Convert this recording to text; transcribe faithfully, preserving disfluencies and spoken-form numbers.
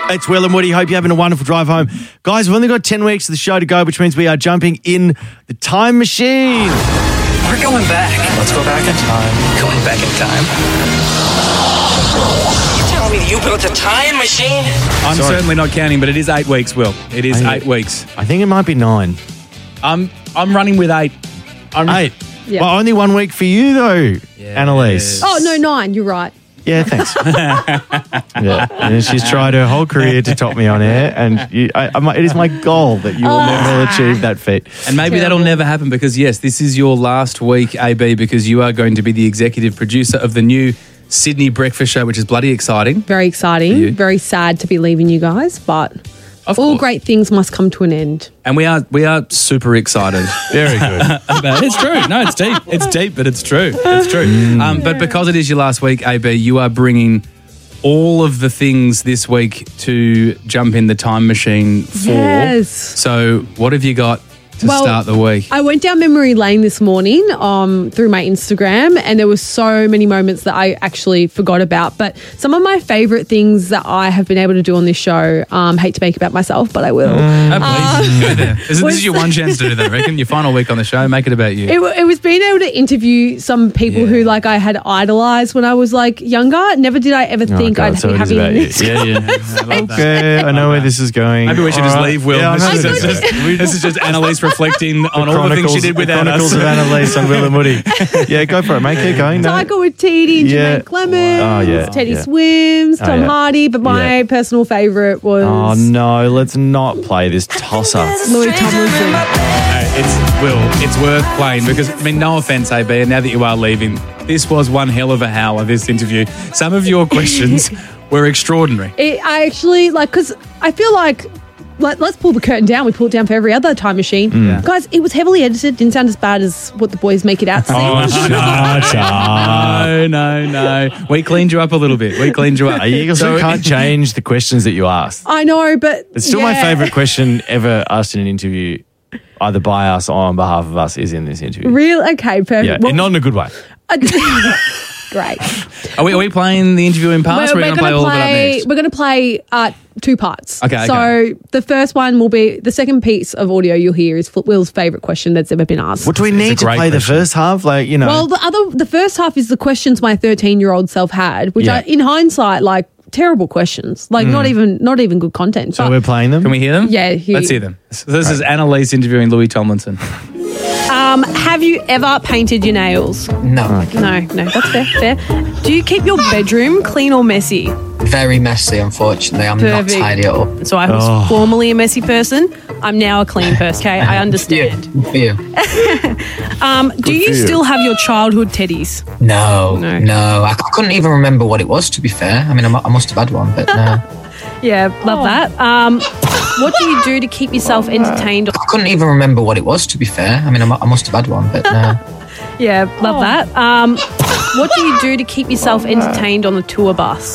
It's Will and Woody. Hope you're having a wonderful drive home. Guys, we've only got ten weeks of the show to go, which means we are jumping in the time machine. We're going back. Let's go back in time. Going back in time. You telling me you built a time machine? I'm Sorry. certainly not counting, but it is eight weeks, Will. It is I- eight weeks. I think it might be nine. I'm I'm running with eight. I'm Eight. Yeah. Well, only one week for you, though, Annalise. Oh, no, nine. You're right. Yeah, thanks. yeah, and she's tried her whole career to top me on air, and you, I, I, it is my goal that you will never achieve that feat. And maybe Terrible. that'll never happen because, yes, this is your last week, A B, because you are going to be the executive producer of the new Sydney Breakfast Show, which is bloody exciting. Very For you. exciting. Very sad to be leaving you guys, but Of all course. great things must come to an end. And we are we are super excited. Very good. About it. It's true. No, it's deep. It's deep, but it's true. It's true. Um, but because it is your last week, A B, you are bringing all of the things this week to jump in the time machine for. Yes. So what have you got to Well, start the week? I went down memory lane this morning um, through my Instagram, and there were so many moments that I actually forgot about. But some of my favourite things that I have been able to do on this show, um, hate to make about myself, but I will. Oh, please, go there. This, is- this was- is your one chance to do that, I reckon. Your final week on the show, make it about you. It, w- it was being able to interview some people Yeah. who like I had idolised when I was like younger. Never did I ever think Oh, God, I'd so be it is having about you. this. Yeah, yeah. Okay, I know where this is going. Maybe we should All just right. leave, Will. Yeah, I this, know. is just, this is just Annalise reflecting on all the things she did the without Chronicles us. of Annalise on Will and Woody. Yeah, go for it, mate. Keep going. No. Tiger with T D, Yeah. Jermaine Clemens, Oh, yeah, Teddy yeah. Swims, Oh, Tom yeah. Hardy, but my Yeah. personal favourite was Oh, no, let's not play this tosser. Louis Tomlinson. Hey, it's Will. It's worth playing because, I mean, no offense, A B, and now that you are leaving, this was one hell of a howler, this interview. Some of your questions were extraordinary. It, I actually like because I feel like. Let, let's pull the curtain down. We pull it down for every other time machine. Mm. Guys, it was heavily edited. Didn't sound as bad as what the boys make it out to Oh, seem. shut up. No, no, no. We cleaned you up a little bit. We cleaned you up. You also can't change the questions that you asked. I know, but It's still my yeah. favourite question ever asked in an interview, either by us or on behalf of us, is in this interview. Real okay, perfect. Yeah, Well, and not in a good way. great. Are we, are we playing the interview in parts? or are we going to play all of it up next? We're going to play uh, two parts. Okay, So okay. the first one will be the second piece of audio you'll hear is Will's favourite question that's ever been asked. What do we It's a need to great play the question. first half? Like, you know. Well, the other, the first half is the questions my thirteen-year-old self had, which Yeah. I, in hindsight, like terrible questions, like not even not even good content. so But- we're playing them? Can we hear them? Yeah, hear- Let's hear them. So this is Annalise interviewing Louis Tomlinson. Um, have you ever painted your nails? No. No, no, that's fair. Fair. Do you keep your bedroom clean or messy? Very messy, unfortunately. I'm Perfect. not tidy it up. So I was Oh. formerly a messy person. I'm now a clean person. Okay, I understand. For you. Um, do for you you. still have your childhood teddies? No, No. no. I, I couldn't even remember what it was, to be fair. I mean, I, mu- I must have had one, but no. Yeah, love that. Um, what do you do to keep yourself entertained? I couldn't even remember what it was, to be fair. I mean, I, mu- I must have had one, but no. Yeah, love that. Um, what do you do to keep yourself entertained on the tour bus?